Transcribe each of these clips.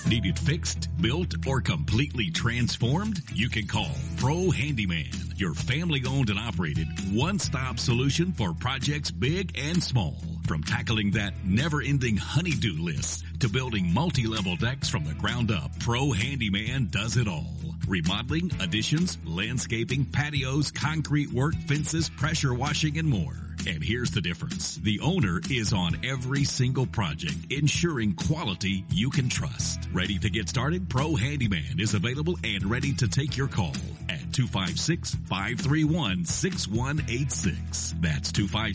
Need it fixed, built, or completely transformed? You can call Pro Handyman, your family-owned and operated one-stop solution for projects big and small. From tackling that never-ending honey-do list to building multi-level decks from the ground up, Pro Handyman does it all. Remodeling, additions, landscaping, patios, concrete work, fences, pressure washing, and more. And here's the difference. The owner is on every single project, ensuring quality you can trust. Ready to get started? Pro Handyman is available and ready to take your call at 256-531-6186. That's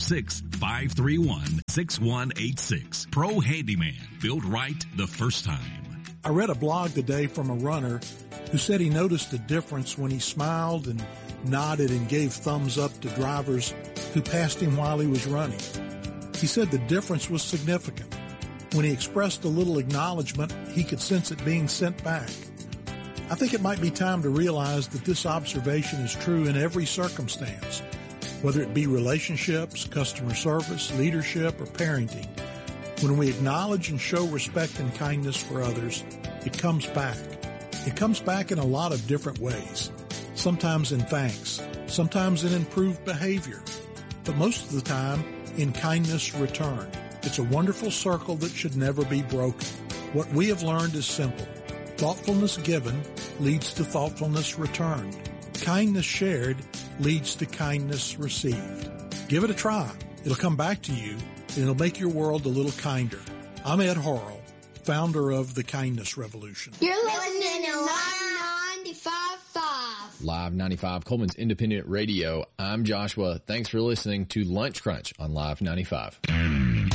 256-531-6186. Pro Handyman, built right the first time. I read a blog today from a runner who said he noticed a difference when he smiled and nodded and gave thumbs up to drivers who passed him while he was running. He said the difference was significant. When he expressed a little acknowledgement, he could sense it being sent back. I think it might be time to realize that this observation is true in every circumstance, whether it be relationships, customer service, leadership, or parenting. When we acknowledge and show respect and kindness for others, it comes back. It comes back in a lot of different ways. Sometimes in thanks, sometimes in improved behavior, but most of the time in kindness returned. It's a wonderful circle that should never be broken. What we have learned is simple. Thoughtfulness given leads to thoughtfulness returned. Kindness shared leads to kindness received. Give it a try. It'll come back to you, and it'll make your world a little kinder. I'm Ed Horrell, founder of the Kindness Revolution. You're listening to Live 95.5. Live 95, Coleman's Independent Radio. I'm Joshua. Thanks for listening to Lunch Crunch on Live 95.